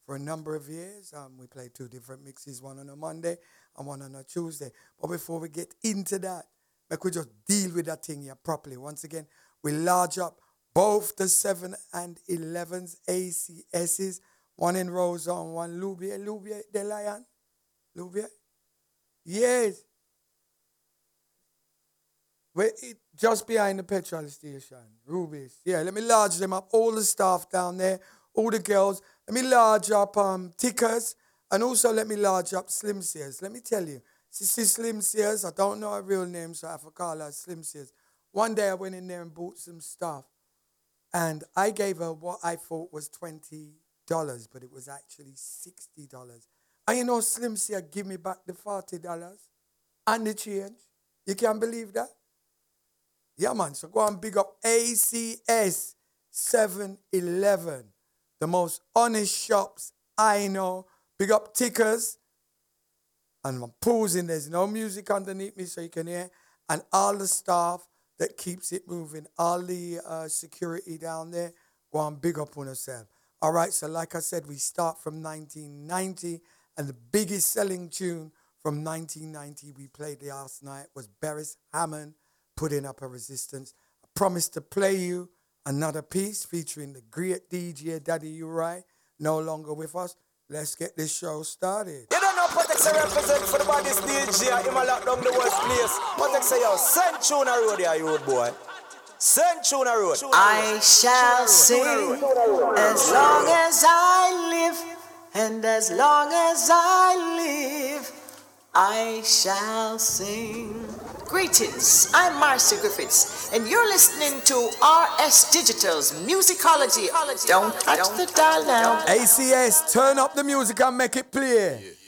for a number of years. We played two different mixes, one on a Monday and one on a Tuesday. But before we get into that, we just deal with that thing here properly. Once again, we large up both the 7 and 11s ACSs, one in Roseau, one Louvier. Louvier, the Lion? Louvier? Yes. Just behind the petrol station, Rubies. Yeah, let me large them up. All the staff down there, all the girls. Let me large up Tickers, and also let me large up Slim Sears. Let me tell you, Sissy Slim Sears, I don't know her real name, so I have to call her Slim Sears. One day I went in there and bought some stuff, and I gave her what I thought was $20, but it was actually $60. And you know, Slim Sears give me back the $40 and the change. You can't believe that? Yeah, man. So go and big up ACS 7-Eleven. The most honest shops I know. Big up Tickers. And I'm posing. There's no music underneath me so you can hear. And all the staff that keeps it moving. All the security down there. Go and big up on yourself. All right. So like I said, we start from 1990. And the biggest selling tune from 1990 we played last night was Beres Hammond, Putting Up a Resistance. I promised to play you another piece featuring the great DJ Daddy Uri, no longer with us. Let's get this show started. You don't know Patex represent for the body's DJ. Him a lock down the worst place. Patex say, yo, send tune a road here, you road boy. Send tune a road. I shall sing as long as I live, and as long as I live, I shall sing. Greetings, I'm Marcy Griffiths, and you're listening to RS Digital's Musicology. Don't touch the dial now. ACS, turn up the music and make it play.